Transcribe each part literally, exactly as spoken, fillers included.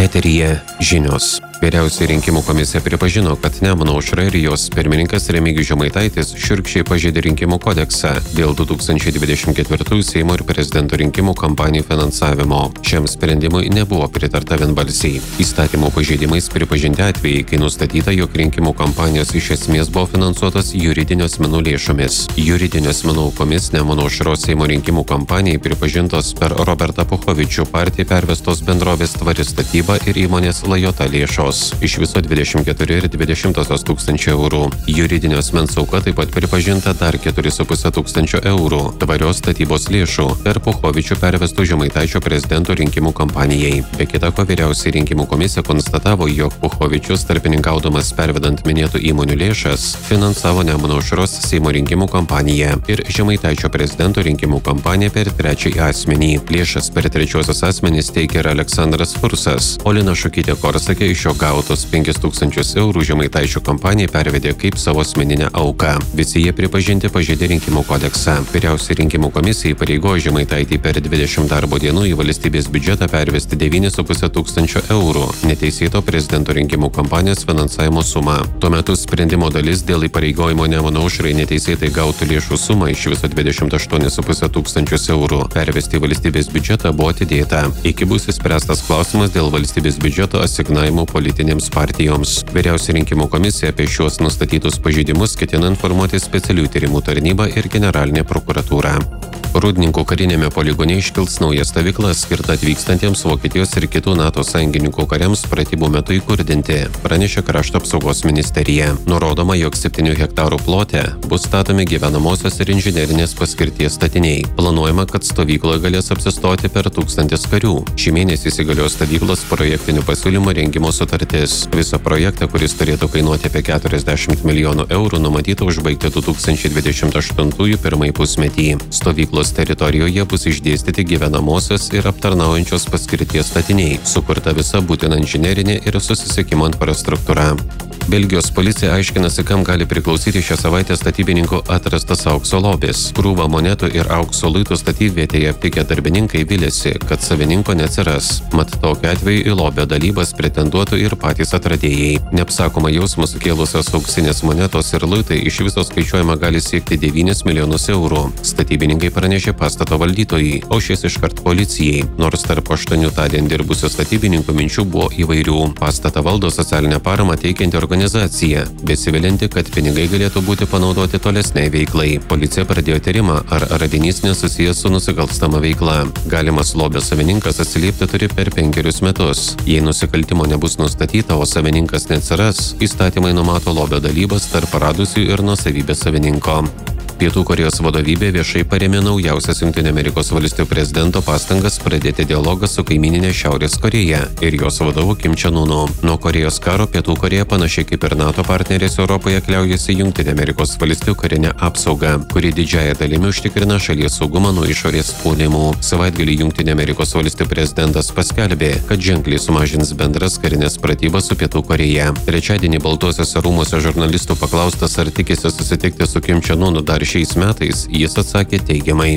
Eteryje žinios. Vyriausioji rinkimų komisija pripažino, kad Nemuno aušra ir jos pirmininkas Remigijus Žemaitaitis šiurkščiai pažeidė rinkimų kodeksą dėl du tūkstančiai dvidešimt ketvirtųjų Seimo ir prezidento rinkimų kampanijų finansavimo. Šiam sprendimui nebuvo pritarta vienbalsiai. Įstatymų pažeidimais pripažinti atvejai, kai nustatyta, jog rinkimų kampanijos iš esmės buvo finansuotos juridinių asmenų lėšomis. Juridinių asmenų aukomis Nemuno aušros Seimo rinkimų kampanijai pripažintos per Robertą Puchovičių partijai pervestos bendrovės Tvari statyba ir įmonės Lajota lėšos. Iš viso dvidešimt keturi ir dvidešimtosios tūkstančio eurų. Juridinio asmens auka taip pat pripažinta dar keturi su puse tūkstančio eurų tvarios statybos lėšų per Puchovičių pervestų Žemaitaičio prezidento rinkimų kampanijai. Be kita ko, vyriausioji rinkimų komisija konstatavo, jog Puchovičius tarpininkaudamas pervedant minėtų įmonių lėšas finansavo Nemuno aušros Seimo rinkimų kampaniją ir Žemaitaičio prezidento rinkimų kampaniją per trečiąjį asmenį. Lėšas per trečiosios asmenys teikė ir Aleksandras Fursas, o Lina Šukytė Korsakė iš jo gautos penkis tūkstančius eurų Žemaitaičio kampanijai pervedė kaip savo asmeninę auką. Visi jie pripažinti pažeidė rinkimų kodeksą. Vyriausioji rinkimų komisija įpareigojo Žemaitaitį per dvidešimt darbo dienų į valstybės biudžetą pervesti devynis su puse tūkstančio eurų neteisėto prezidento rinkimų kampanijos finansavimo sumą. Tuo metu sprendimo dalis dėl įpareigojimo Nemuno aušrai neteisėtai gautų lėšų sumą iš viso dvidešimt aštuonis su puse tūkstančius eurų pervesti į valstybės biudžetą buvo atidėta. Iki bus išspręstas klausimas dėl valstybės biudžeto asignavimo politinėms partijoms. Vyriausioji rinkimų komisija apie šiuos nustatytus pažeidimus ketina informuoti specialiųjų tyrimų tarnybą ir generalinė prokuratūra. Rūdninkų karinėme poligone iškils nauja stovykla skirta atvykstantiems Vokietijos ir kitų NATO sąjungininkų kariams pratybų metu įkurdinti, pranešė Krašto apsaugos ministerija. Nurodoma, jog septynių hektarų plote bus statomi gyvenamosios ir inžinerinės paskirties statiniai. Planuojama, kad stovykloje galės apsistoti per tūkstantis karių. Šį mėnesį įsigaliojo stovyklos projektinių pasiūlymų rengimo sutartis. Visą projektą, kuris turėtų kainuoti apie keturiasdešimt milijonų eurų, numatyta užbaigti du tūkstančiai dvidešimt aštuntųjų pirmąjį pusmetį. Stovyklos teritorijoje bus išdėstyti gyvenamosios ir aptarnaujančios paskirties statiniai, sukurta visa būtina inžinerinė ir susisiekimo infrastruktūra. Belgijos policija aiškinasi, kam gali priklausyti šią savaitę statybininkų atrastas aukso lobis. Krūvą monetų ir aukso luitų statybvietėje aptikę darbininkai vilėsi, kad savininko neatsiras. Mat tokiu atveju į lobio dalybas pretenduotų ir patys atradėjai. Neapsakoma jausmą sukėlusios auksinės monetos ir luitai iš viso skaičiuojama gali siekti devynis milijonus eurų. Statybininkai pranešė pastato valdytojai, o šis iškart policijai. Nors tarp aštuonių tądien dirbusių statybininkų minčių buvo įvairių. Pastatą valdo socialinę paramą teikianti organizacija. Organizacija, besivilinti, kad pinigai galėtų būti panaudoti tolesniai veiklai. Policija pradėjo tyrimą, ar radinys nesusijęs su nusikalstama veikla. Galimas lobio savininkas atsiliepti turi per penkerius metus. Jei nusikaltimo nebus nustatyta, o savininkas neatsiras, įstatymai numato lobio dalybas tarp radusių ir nuosavybės savininko. Pietų Korėjos vadovybė viešai parėmė naujausias Jungtinių Amerikos valstijų prezidento pastangas pradėti dialogą su kaimyninė Šiaurės Korėja ir jos vadovu Kim Čion Unu. Nuo Korėjos karo Pietų Korėja panašiai kaip ir NATO partnerės Europoje kliaujasi Jungtinių Amerikos valstijų karinę apsaugą, kuri didžiąją dalimi užtikrina šalies saugumą nuo išorės puolimų. Savaitgalį Jungtinių Amerikos valstijų prezidentas paskelbė, kad ženkliai sumažins bendras karinės pratybas su Pietų Korėja. Trečiadienį Baltuosiuose rūmuose žurnalistų paklaustas, ar tikisi susitikti su Kim Čion Unu dar šiais metais, jis atsakė teigiamai.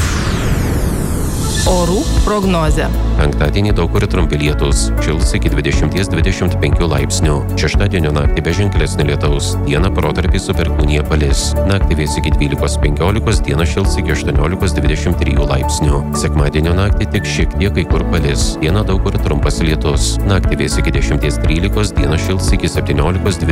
Orų prognozė. Penktadienį daug kur trumpi lietūs, šils iki dvidešimt dvidešimt penkių laipsnių. Šeštadienio naktį be ženklesnio lietaus, dieną protarpiais su perkūnija palis. Naktį vės iki dvylikos penkiolikos, dieną šils iki aštuoniolikos dvidešimt trijų laipsnių. Sekmadienio naktį tik šiek tiek kai kur palis, dieną daug kur trumpas lietus. Naktį vės iki dešimt trylikos, dieną šils iki septyniolikos dvidešim